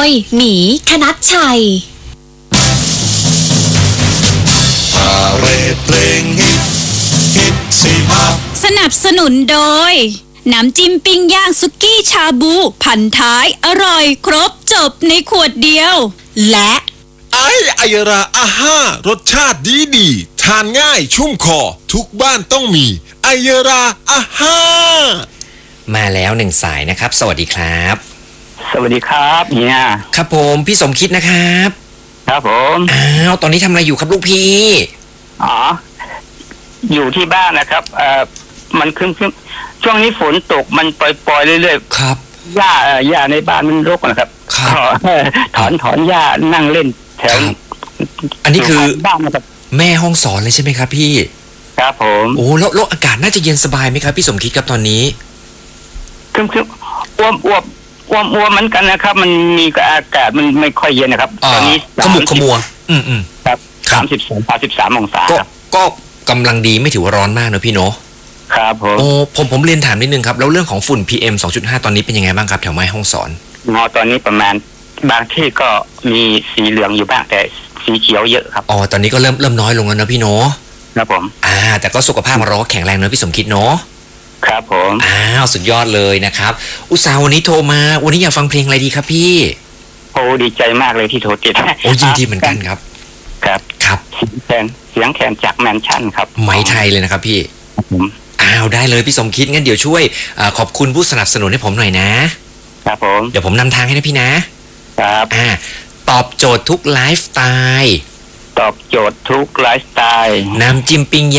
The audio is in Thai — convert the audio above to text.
ยหมีคณัชชัยเรเพลงฮิตสิมาสนับสนุนโดยน้ำจิ้มปิ้งย่างสุกี้ชาบูพันท้ายอร่อยครบจบในขวดเดียวและไอยราอาห้ารสชาติดีทานง่ายชุ่มคอทุกบ้านต้องมีไอยราอาห้ามาแล้วหนึ่งสายนะครับสวัสดีครับสวัสดีครับเนี่ยครับผมพี่สมคิดนะครับครับผมตอนนี้ทำอะไรอยู่ครับลูกพี่อยู่ที่บ้านนะครับมันขึ้นช่วงนี้ฝนตกมันปล่อยเรื่อยๆครับหญ้าในบ้านมันรกนะครับถอนหญ้านั่งเล่นแถวอันนี้คือบ้านนะครับแม่ห้องสอนเลยใช่ไหมครับพี่ครับผมโอ้แล้วอากาศน่าจะเย็นสบายไหมครับพี่สมคิดครับตอนนี้คืออ้วมเหมือนกันนะครับมันมีอากาศมันไม่ค่อยเย็นนะครับตอนนี้ขมุกขมัวครับ33 องศาก็กำลังดีไม่ถือว่าร้อนมากนะพี่เนาะครับผมเรียนถามนิดนึงครับแล้วเรื่องของฝุ่น PM 2.5 ตอนนี้เป็นยังไงบ้างครับแถวแม่ห้องสอนตอนนี้ประมาณบางที่ก็มีสีเหลืองอยู่บ้างแต่สีเขียวเยอะครับตอนนี้ก็เริ่มน้อยลงแล้วนะพี่เนาะครับผมแต่ก็สุขภาพเราก็แข็งแรงนะพี่สมคิดเนาะครับผมสุดยอดเลยนะครับอุตส่าห์วันนี้โทรมาวันนี้อยากฟังเพลงอะไรดีครับพี่ดีใจมากเลยที่โทรติดยินดีเหมือนกันครับครับเสียงแคนจากแมนชั่นครับไหมไทยเลยนะครับพี่ได้เลยพี่สมคิดงั้นเดี๋ยวช่วยขอบคุณผู้สนับสนุนให้ผมหน่อยนะครับผมเดี๋ยวผมนำทางให้นะพี่นะครับตอบโจทย์ทุกไลฟ์สไตล์ตอบโจทย์ทุกไลฟ์สไตล์น้ำจิ้มปิ้ง